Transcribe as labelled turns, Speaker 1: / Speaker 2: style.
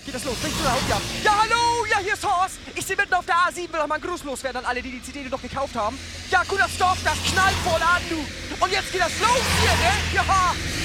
Speaker 1: Geht das los? Bin ich zu laut? Ja. Ja, hallo! Ja, hier ist Horst. Ich stehe mitten auf der A7, will auch mal einen Gruß loswerden an alle, die die CD noch gekauft haben. Ja, guter Stoff, das knallt voll an, du. Und jetzt geht das los hier, ne? Ja.